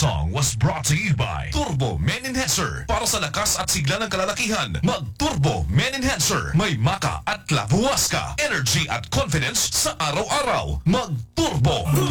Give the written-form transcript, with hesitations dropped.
song was brought to you by Turbo Men Enhancer. Para sa lakas at sigla ng kalalakihan, mag-Turbo Men Enhancer. May maka at labuwas ka. Energy at confidence sa araw-araw. Mag-Turbo!